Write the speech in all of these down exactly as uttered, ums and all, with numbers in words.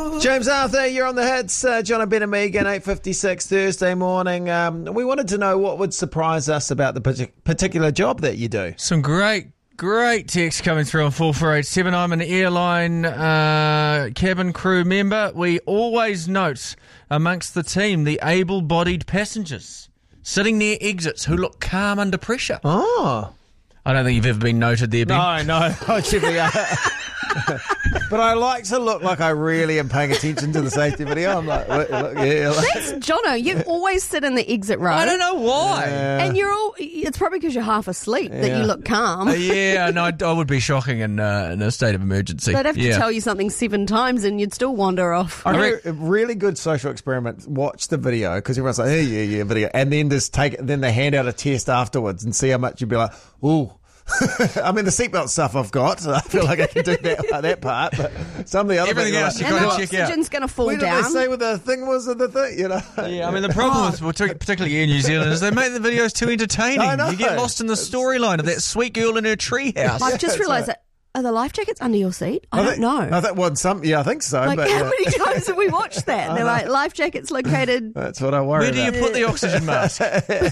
James Arthur, you're on the hits. Uh, John and Ben and Megan, eight fifty-six Thursday morning. Um, we wanted to know what would surprise us about the partic- particular job that you do. Some great, great text coming through on four four eight seven. I'm an airline uh, cabin crew member. We always note amongst the team the able-bodied passengers sitting near exits who look calm under pressure. Oh. I don't think you've ever been noted there, Ben. No, no. I should be. Uh, but I like to look like I really am paying attention to the safety video. I'm like, look, look, yeah. Like. That's Jono. You always sit in the exit row. I don't know why. Yeah. And you're all, it's probably because you're half asleep that Yeah. you look calm. Uh, yeah, no, I, I would be shocking in, uh, in a state of emergency. They'd have to yeah. tell you something seven times and you'd still wander off. I I reckon a really good social experiment. Watch the video because everyone's like, "Hey, yeah, yeah, video," and then just take it. Then they hand out a test afterwards and see how much you'd be like, "Ooh." I mean, the seatbelt stuff I've got. I feel like I can do that that part, but some of the other Everything bits, else you like, And the gotta check out. oxygen's going to fall Where did down. they say what the thing was of the thing? You know? Yeah, I mean, the problem with particularly Air New Zealand is they make the videos too entertaining. I know. You get lost in the storyline of that sweet girl in her treehouse. I've just realised that. Are the life jackets under your seat? I, don't think, know. I think well, some. Yeah, I think so. like, but how yeah, many times have we watched that? They're like, life jackets located. that's what I worry Where do you about. put the oxygen mask?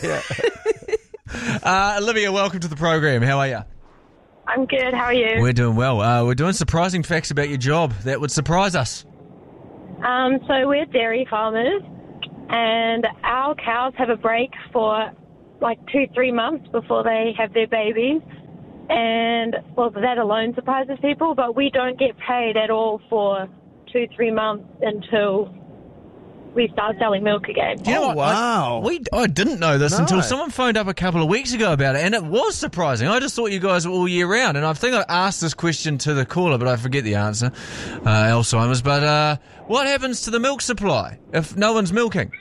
uh, Olivia, welcome to the program. How are you? I'm good. How are you? We're doing well. Uh, we're doing surprising facts about your job that would surprise us. Um, so we're dairy farmers, and our cows have a break for like two, three months before they have their babies. And, well, that alone surprises people, but we don't get paid at all for two, three months until we start selling milk again. Do you know Oh, what? wow. I, we, I didn't know this No. until someone phoned up a couple of weeks ago about it, and it was surprising. I just thought you guys were all year round, and I think I asked this question to the caller, but I forget the answer, uh, Alzheimer's. But uh, what happens to the milk supply if no one's milking?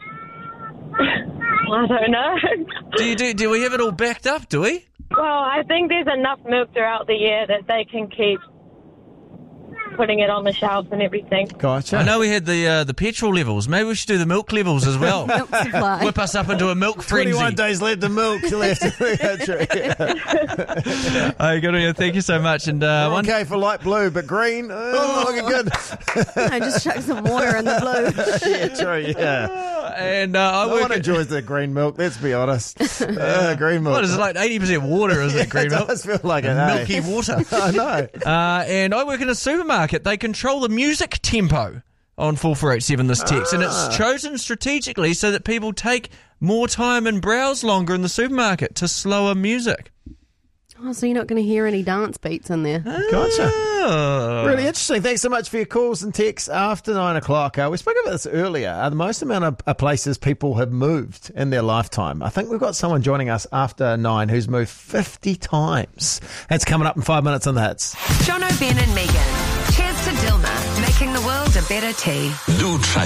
I don't know. Do you do? Do we have it all backed up? Do we? Well, I think there's enough milk throughout the year that they can keep putting it on the shelves and everything. Gotcha. I know we had the uh, the petrol levels. Maybe we should do the milk levels as well. Milk supply. Whip us up into a milk frenzy. twenty-one days left of milk left. That's right. Yeah. Oh, good on you. Thank you so much. And uh, one, Okay for light blue, but green, oh, looking good. I just chuck some water in the blue. Yeah, true, yeah. and uh, I No work one at, enjoys the green milk, let's be honest. Uh, green milk. what is it, like eighty percent water, isn't it, green It milk? does feel like it, eh? Milky water. I know. Uh, and I work in a supermarket. They control the music tempo on four four eight seven, this text. And it's chosen strategically so that people take more time and browse longer in the supermarket to slower music. Oh, so you're not going to hear any dance beats in there. Gotcha. Oh. Really interesting. Thanks so much for your calls and texts after nine o'clock. Uh, we spoke about this earlier. Uh, the most amount of uh, places people have moved in their lifetime. I think we've got someone joining us after nine who's moved fifty times. That's coming up in five minutes on the hits. Jono, Ben and Megan. Cheers to Dilma, making the world a better tea. Do try